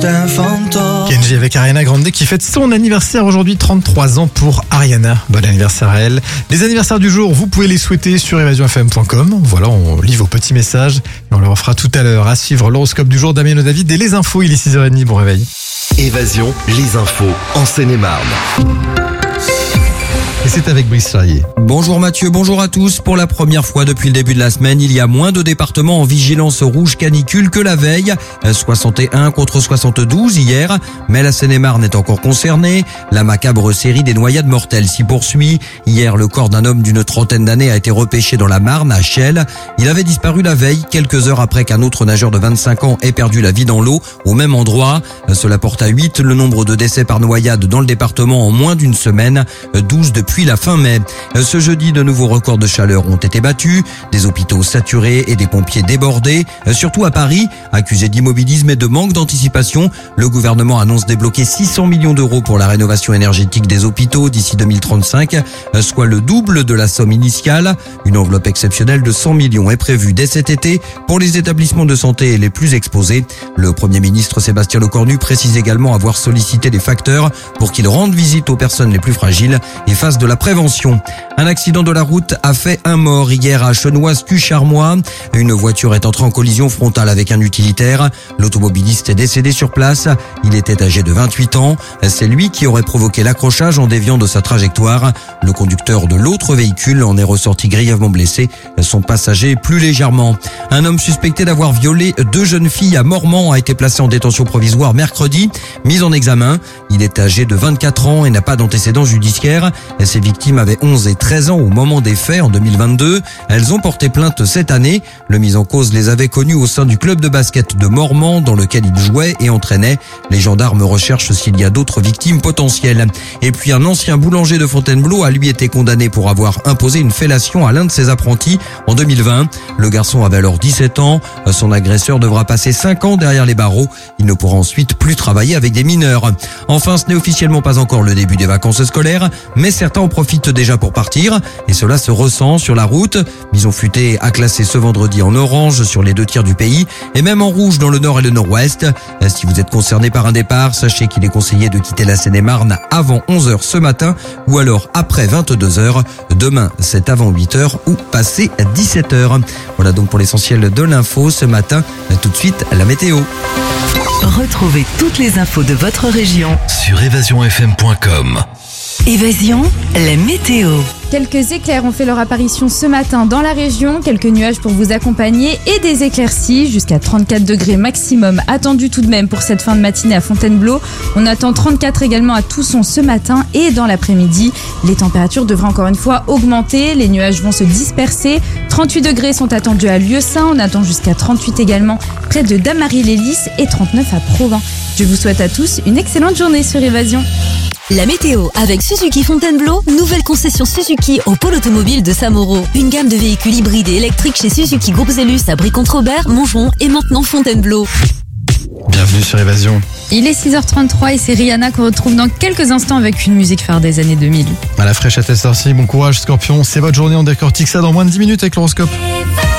Kenji avec Ariana Grande qui fête son anniversaire aujourd'hui, 33 ans pour Ariana. Bon anniversaire à elle. Les anniversaires du jour, vous pouvez les souhaiter sur evasionfm.com. Voilà, on lit vos petits messages et on les refera tout à l'heure. À suivre l'horoscope du jour, Damien David et les infos. Il est 6h30, bon réveil. Évasion, les infos en Seine-et-Marne. Et c'est avec Brice Charrier. Bonjour Mathieu, bonjour à tous. Pour la première fois depuis le début de la semaine, il y a moins de départements en vigilance rouge canicule que la veille. 61 contre 72 hier. Mais la Seine-et-Marne est encore concernée. La macabre série des noyades mortelles s'y poursuit. Hier, le corps d'un homme d'une trentaine d'années a été repêché dans la Marne, à Chelles. Il avait disparu la veille, quelques heures après qu'un autre nageur de 25 ans ait perdu la vie dans l'eau, au même endroit. Cela porte à 8 le nombre de décès par noyade dans le département en moins d'une semaine. 12 depuis la fin mai. Ce jeudi, de nouveaux records de chaleur ont été battus, des hôpitaux saturés et des pompiers débordés. Surtout à Paris, accusé d'immobilisme et de manque d'anticipation, le gouvernement annonce débloquer 600 millions d'euros pour la rénovation énergétique des hôpitaux d'ici 2035, soit le double de la somme initiale. Une enveloppe exceptionnelle de 100 millions est prévue dès cet été pour les établissements de santé les plus exposés. Le Premier ministre Sébastien Lecornu précise également avoir sollicité les facteurs pour qu'ils rendent visite aux personnes les plus fragiles et fassent de la prévention. Un accident de la route a fait un mort hier à Chenoise-Cucharmois. Une voiture est entrée en collision frontale avec un utilitaire. L'automobiliste est décédé sur place. Il était âgé de 28 ans. C'est lui qui aurait provoqué l'accrochage en déviant de sa trajectoire. Le conducteur de l'autre véhicule en est ressorti grièvement blessé. Son passager plus légèrement. Un homme suspecté d'avoir violé 2 jeunes filles à Mormant a été placé en détention provisoire mercredi. Mis en examen. Il est âgé de 24 ans et n'a pas d'antécédents judiciaires. Ces victimes avaient 11 et 13 ans au moment des faits en 2022. Elles ont porté plainte cette année. Le mis en cause les avait connues au sein du club de basket de Mormant dans lequel il jouait et entraînait. Les gendarmes recherchent s'il y a d'autres victimes potentielles. Et puis un ancien boulanger de Fontainebleau a lui été condamné pour avoir imposé une fellation à l'un de ses apprentis en 2020. Le garçon avait alors 17 ans. Son agresseur devra passer 5 ans derrière les barreaux. Il ne pourra ensuite plus travailler avec des mineurs. Enfin, ce n'est officiellement pas encore le début des vacances scolaires, mais certains en profitent déjà pour partir et cela se ressent sur la route. Bison Futé a classé ce vendredi en orange sur les 2 tiers du pays et même en rouge dans le nord et le nord-ouest. Si vous êtes concerné par un départ, sachez qu'il est conseillé de quitter la Seine-et-Marne avant 11h ce matin ou alors après 22h. Demain, c'est avant 8h ou passé 17h. Voilà donc pour l'essentiel de l'info ce matin. Tout de suite, la météo. Retrouvez toutes les infos de votre région Sur evasionfm.com. Évasion, la météo. Quelques éclairs ont fait leur apparition ce matin dans la région, quelques nuages pour vous accompagner et des éclaircies jusqu'à 34 degrés maximum attendus tout de même pour cette fin de matinée à Fontainebleau. On attend 34 également à Tousson ce matin et dans l'après-midi. Les températures devraient encore une fois augmenter, les nuages vont se disperser. 38 degrés sont attendus à Lieusaint, on attend jusqu'à 38 également près de Damary-les-Lys et 39 à Provins. Je vous souhaite à tous une excellente journée sur Évasion. La météo avec Suzuki Fontainebleau, nouvelle concession Suzuki au pôle automobile de Samoro. Une gamme de véhicules hybrides et électriques chez Suzuki Groupe Zellus à Brie-Contre-Robert, Montjon et maintenant Fontainebleau. Bienvenue sur Évasion. Il est 6h33 et c'est Rihanna qu'on retrouve dans quelques instants avec une musique phare des années 2000. À la fraîche à ta sortie, bon courage Scorpion. C'est votre journée, on décortique ça dans moins de 10 minutes avec l'horoscope.